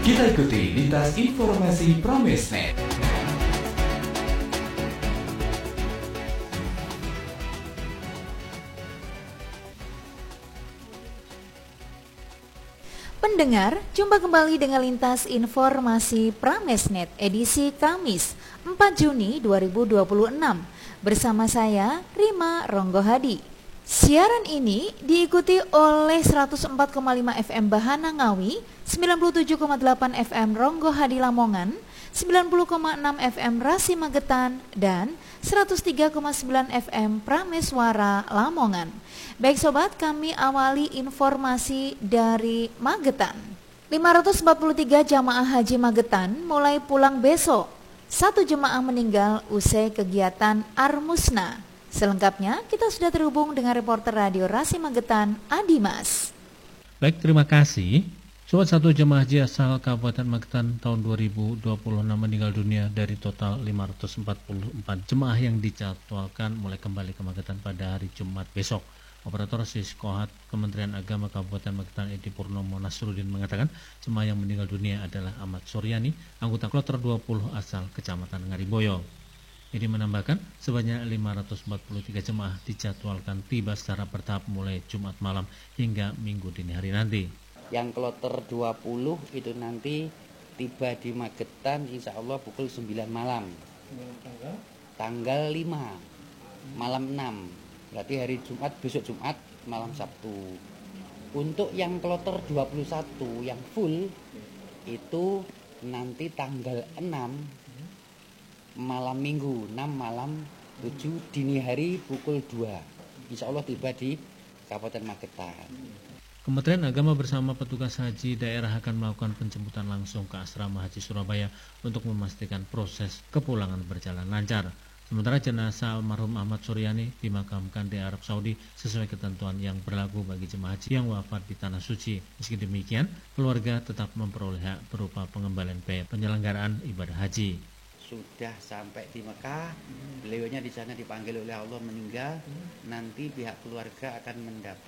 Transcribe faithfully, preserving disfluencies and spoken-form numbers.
Kita ikuti lintas informasi Pramesnet. Pendengar, jumpa kembali dengan lintas informasi Pramesnet edisi Kamis empat Juni dua ribu dua puluh enam bersama saya Rima Ronggohadi. Siaran ini diikuti oleh seratus empat koma lima F M Bahana Ngawi, sembilan puluh tujuh koma delapan F M Ronggohadi Lamongan, sembilan puluh koma enam F M Rasi Magetan, dan seratus tiga koma sembilan F M Prameswara Lamongan. Baik sobat, kami awali informasi dari Magetan. lima ratus empat puluh tiga jamaah haji Magetan mulai pulang besok. Satu jemaah meninggal usai kegiatan Armusna. Selengkapnya kita sudah terhubung dengan reporter Radio Rasi Magetan, Adimas. Baik, terima kasih. Sobat, satu jemaah haji asal Kabupaten Magetan tahun dua ribu dua puluh enam meninggal dunia dari total lima ratus empat puluh empat jemaah yang dijadwalkan mulai kembali ke Magetan pada hari Jumat besok. Operator Siskohat Kementerian Agama Kabupaten Magetan Edi Purnomo Nasruddin mengatakan jemaah yang meninggal dunia adalah Ahmad Suryani, anggota kloter dua puluh asal Kecamatan Ngariboyo. Edi menambahkan sebanyak lima ratus empat puluh tiga jemaah dijadwalkan tiba secara bertahap mulai Jumat malam hingga Minggu dini hari nanti. Yang kloter dua puluh itu nanti tiba di Magetan insya Allah pukul sembilan malam. Tanggal lima malam enam. Berarti hari Jumat, besok Jumat, malam Sabtu. Untuk yang kloter dua puluh satu yang full itu nanti tanggal enam malam Minggu, enam malam tujuh dini hari pukul dua. Insya Allah tiba di Kabupaten Magetan. Kementerian Agama bersama petugas haji daerah akan melakukan penjemputan langsung ke Asrama Haji Surabaya untuk memastikan proses kepulangan berjalan lancar. Sementara jenazah almarhum Ahmad Suryani dimakamkan di Arab Saudi sesuai ketentuan yang berlaku bagi jemaah haji yang wafat di Tanah Suci. Meski demikian, keluarga tetap memperoleh hak berupa pengembalian biaya penyelenggaraan ibadah haji. Sudah sampai di Mekah, beliaunya di sana dipanggil oleh Allah meninggal. Nanti pihak keluarga akan mendapat